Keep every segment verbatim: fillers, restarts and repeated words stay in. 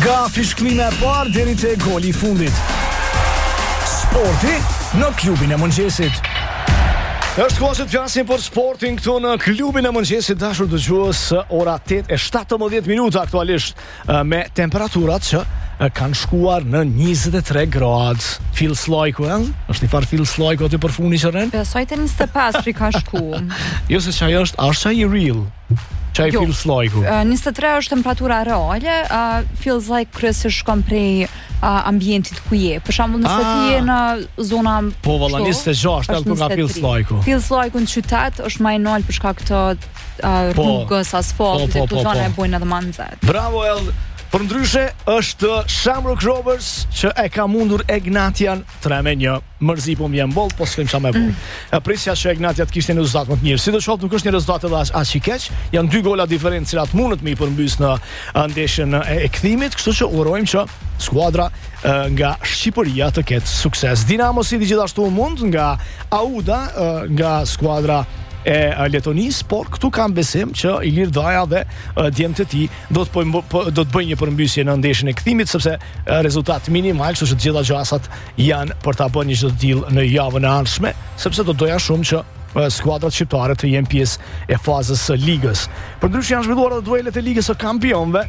Nga fishklime e parë deri te goli i fundit. Sporti në klubin e mëngjesit. Është kohë që të flasim për sportin këtu në klubin e mëngjesit, dashur dëgjues, ora tetë e shtatëmbëdhjetë minuta aktualisht, me temperaturat që kanë shkuar në njëzet e tre gradë. Feels like, well, është një farë feels like o të përfuni që rënë? Besoj të njëzet e pesë që i ka shku. Jo se qaj është, është qaj i real. Qaj Jo, feels like. uh, njëzet e tre është temperatura reale, uh, feels like kryesisht shkon prej uh, ambientit ku je. Për shembull, nëse Ah. ti je në zona Po, valla, njëzet e gjashtë, është edhe nga feels njëzet e tre. like. Feels like në qytet është më i nol për shkak të uh, Po. rrugës, asfaltit, Po, po, këto po, zona po. e bojnë edhe më nxehtë. Bravo, El. Për ndryshe është Shamrock Rovers që e ka mundur Egnatian tre me një. Mërzi po m'jem boll, po s'kem qa me boll. Mm. Prisja që Egnatia të kishte një rezultat më të mirë. Si të qoftë, nuk është një rezultat edhe aq aq i keq. Janë dy gola diferencë cilat mundet me i përmbys në ndeshjen e, e kthimit, kështu që urojmë që skuadra e, nga Shqipëria të ketë sukses. Dinamo City gjithashtu mund nga Auda, e, nga skuadra e Letonis, por këtu kam besim që Ilir Daja dhe uh, djemtë e tij do të po, po, do të bëjnë një përmbysje në ndeshjen e kthimit, sepse uh, rezultat minimal, kështu që të gjitha gjasat janë për ta bërë një çdo tillë në javën e ardhshme, sepse do doja shumë që uh, skuadrat shqiptare të jenë pjesë e fazës së ligës. Përndryshe janë zhvilluar edhe duelet e ligës së kampionëve.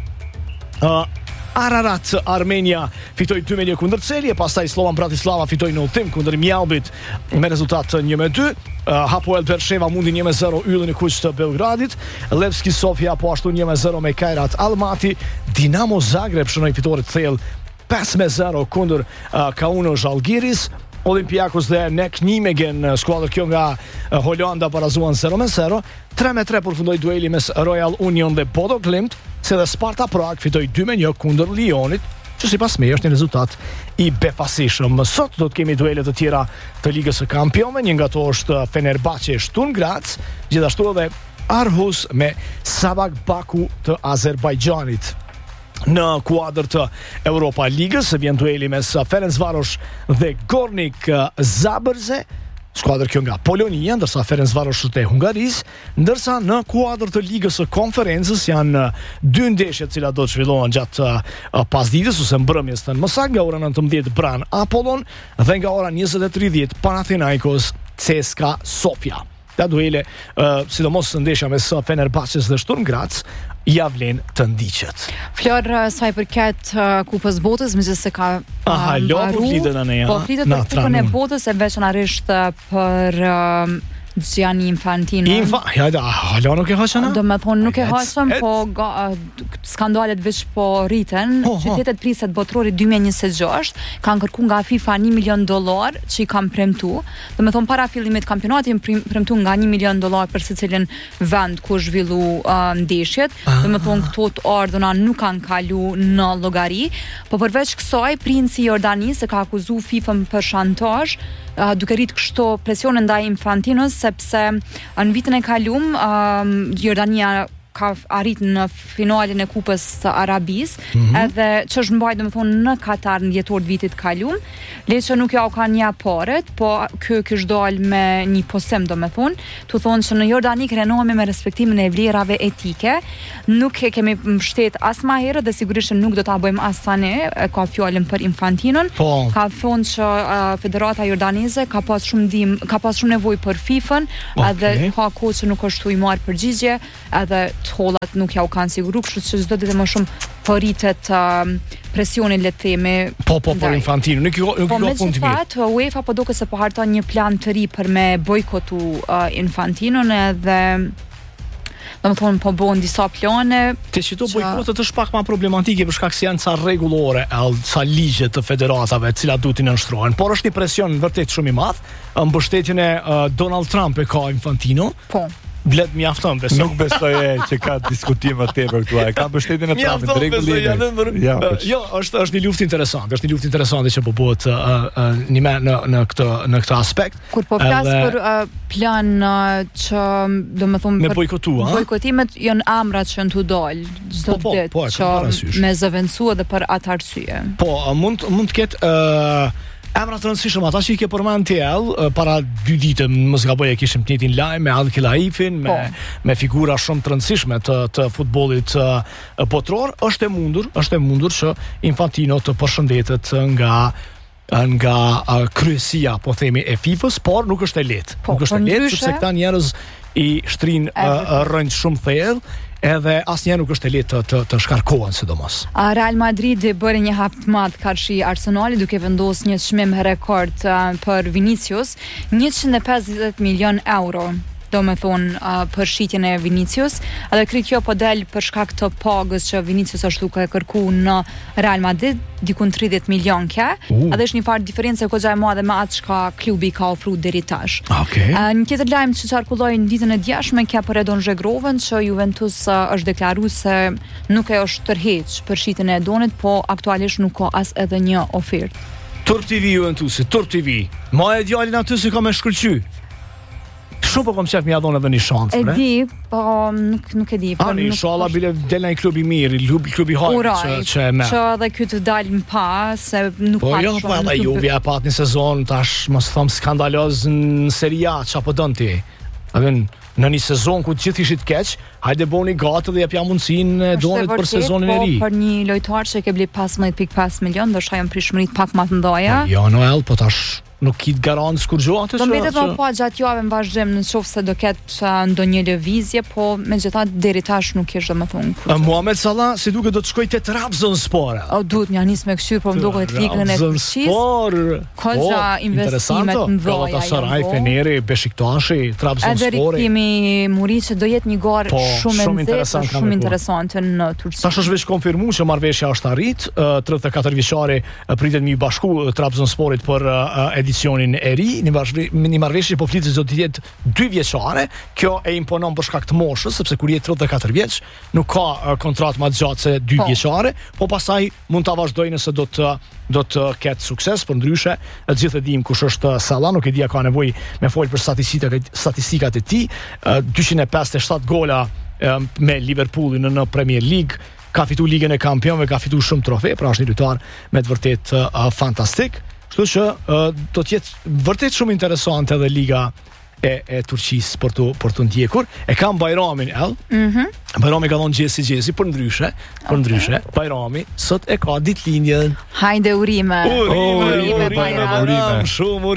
Uh, Ararat Armenia fitoi dy me një kundër Celi, e pastaj Slovan Bratislava fitoi në udhtim kundër Mjaubit me rezultat një me dy. Uh, Hapoel Bersheva mundi një me zero yllin e kuq të Beogradit. Levski Sofia po ashtu një me zero me Kajrat Almaty. Dinamo Zagreb shënoi fitore të thellë pesë me zero kundër uh, Kauno Zalgiris. Olympiakos dhe Nek Nijmegen, skuadër kjo nga uh, Holanda, barazuan zero me zero. tre me tre përfundoi dueli mes Royal Union dhe Bodo Glimt, se dhe Sparta Prag fitoi dy me një kundër Lionit, që sipas me është një rezultat i befasishëm. Sot do të kemi duele të tjera të Ligës së Kampionëve, një nga to është Fenerbahçe Sturm Graz, gjithashtu edhe Aarhus me Sabak Baku të Azerbajxhanit. Në kuadër të Europa Ligës vjen dueli mes Ferencvarosh dhe Gornik Zabrze, skuadër kjo nga Polonia, ndërsa Ferencvarosh të Hungarisë, ndërsa në kuadër të Ligës së Konferencës janë dy ndeshje të cilat do të zhvillohen gjatë uh, pasdites ose mbrëmjes të mësak, nga ora nëntëmbëdhjetë Bran Apollon dhe nga ora njëzet e tridhjetë Panathinaikos C S K A Sofia. Ta duele, uh, sidomos ndeshja mes Fenerbahçes dhe Sturm Graz, ja vlen të ndiqet. Flor, sa i përket uh, Kupës Botës, më gjithë se ka uh, Aha, lo, po flitet në ne, ja? Po flitet Na, për Kupën e tranun. Botës e veçanërisht uh, për uh, Gianni Infantino. Infa, hajde, hala nuk e haqëna? Do me thonë nuk e Et, haqëm, et. po ga, uh, skandalet veç po rriten. Po, po. Qytetet priset botrori dy mijë e njëzet e gjashtë kanë kërku nga FIFA një milion dollar që i kanë premtu. Do me thonë para fillimit kampionati janë prim- premtu nga një milion dollar për secilin vend ku zhvillu uh, ndeshjet. Do me thonë këto të ardhuna nuk kanë kalu në llogari, po përveç kësaj princi i Jordanisë e ka akuzu FIFA-n për shantazh, uh, duke rrit kështu presionin ndaj Infantinos, sepse në vitin e kalum um, Jordania ka arrit në finalin e Kupës së Arabisë, mm-hmm. edhe që është mbajtur domethënë në Katar në dhjetor të vitit kalum. Le që nuk ja u kanë një paret, po ky kish dal me një postim domethënë, tu thonë që në Jordani krenohemi me respektimin e vlerave etike, nuk e kemi mbështet as më herët dhe sigurisht nuk do ta bëjmë as tani, e ka fjalën për Infantinon. Po. Ka thonë që uh, Federata Jordaneze ka pas shumë ndim, ka pas shumë nevojë për FIFA-n, Okay. edhe ka kohë që nuk është u i marrë përgjigje, edhe të hollat nuk ja u kanë siguru, kështu që çdo ditë më shumë po rritet uh, presioni, le të themi. Po, po, për ndaj. Infantino, nuk i nuk i Po ka me punë të mirë. gjithat, UEFA po duket se po harton një plan të ri për me bojkotu uh, Infantinon, edhe do të thonë po bën disa plane. Te që to Qa- bojkotet është pak ma problematike për shkak se janë ca rregullore, el, ca ligje të federatave, të cilat duhet të nënshtrohen, por është një presion vërtet shumë i madh. Mbështetjen e uh, Donald Trump e ka Infantino. Po. Blet mjafton, besoj. Nuk besoj e që ka diskutime të tepër këtu. E ka mbështetjen e Trumpit, Mjafton, besoj, ja, rregullimin. për, Ja, uh, po, jo, është është një luftë interesante, është një luftë interesante që po bëhet uh, uh, një me në në këtë në këtë aspekt. Kur po flas Edhe- për uh, plan uh, që do të thonë Me për bojkotu, a? bojkotimet janë amrat që janë tu dal çdo Po, po, ditë, po, e kam që parasysh. me zëvendësu edhe për atë arsye. Po, mund mund të ketë ë Emra të rëndësishëm ata që i ke përmend ti ell, para dy ditë mos gaboj e kishim të njëjtin lajm me Al Khelaifin, me po. me figura shumë të rëndësishme të të futbollit uh, botror, është e mundur, është e mundur që Infantino të përshëndetet nga nga uh, kryesia, po themi, e FIFA-s, por nuk është e lehtë. Po, nuk është e lehtë ndryshe- sepse këta njerëz i shtrin uh, rënjë shumë thellë, edhe asnjëherë nuk është e lehtë të, të, të shkarkohen sidomos. A, Real Madridi bëri një hap të madh karshi Arsenali duke vendosur një çmim rekord uh, për Vinicius, njëqind e pesëdhjetë milion euro. Do me thonë uh, për shitjen e Vinicius, edhe kri kjo po del për shkak të pagës që Vinicius është duke kërku në Real Madrid, dikun tridhjetë milion ke, Uh. edhe është një farë diferencë e goxha e madhe me atë çka klubi ka ofruar deri tash. Okej. Uh, një tjetër lajm që qarkulloi në ditën e djeshme ka për Edon Zhegrovën, që Juventus uh, është deklaruar se nuk e është tërheq për shitjen e Edonit, po aktualisht nuk ka as edhe një ofertë. Turp T V Juventusi, Turp T V. Ma e djalin aty se ka me shkëlqy. Shumë po kom qef mi adhon edhe një shansë, E bre. di, po nuk nuk e di. po Ani, nuk inshallah është- bile del në një klub i mirë, klubi, klubi hajt që, Uraj, që e me. që edhe ky të dalë më pa, se nuk Po ka jo, po edhe Juve e pat një sezon, tash mos thom skandaloz në Serie A, qa po dën ti. Aven, në një sezon ku gjithë ishit keq, hajde boni gati dhe japja mundësinë e donit për sezonin e ri. Po, për një lojtar që e ke bli pesëmbëdhjetë pikë pesë milion, do shajmë prishmërit pak më të ndoja. Jo, Noel, po tash nuk kit garant kur gjohat Do mbetet më pa gjatë javë në vazhdim në qoftë se do ketë uh, ndonjë lëvizje, po megjithatë deri tash nuk kish domethënë. kur- Muhamet Salah si duket do të shkojë te Trabzonspor. O duhet më nis me këshyr, po më duket ligën e Turqisë. Trabzonspor. Koxha investimet në dhoja Galatasaray, janë bo. Feneri, Beşiktashi, Edhe Trabzonspori. rikthimi Muriçi do jetë një garë Po, shumë e shumë nxehtë, interesant ka shumë me interesante në Turqi. Tash është veç konfirmuar që marrëveshja është arrit, uh, tridhjetë e katër vjeçari uh, pritet mi bashku uh, Trabzonsporit për uh, edicionin e ri, një bashkë- një marrëveshje po flitet se do të jetë dy vjeçare. Kjo e imponon për shkak të moshës, sepse kur je tridhjetë e katër vjeç, nuk ka uh, kontratë më të gjatë se dy Po. vjeçare, po pastaj mund ta vazhdojë nëse do të do të ketë sukses, por ndryshe të gjithë e dim kush është Salah, nuk e di a ka nevojë me fol për statistikat statistikat e tij, uh, dyqind e pesëdhjetë e shtatë gola uh, me Liverpoolin në, në Premier League, ka fitu ligën e kampionëve, ka fitu shumë trofe, pra është një lojtar me të vërtet uh, fantastik. Kështu që uh, do të jetë vërtet shumë interesante edhe liga e, e Turqisë për të për të ndjekur. E kam Bajramin el. Mhm. Bajrami ka dhënë gjesi gjesi, për ndryshe, për ndryshe, Bajrami sot e ka ditëlindjen. Hajde urime. Urime, urime, urime, Bajram. urime, shumë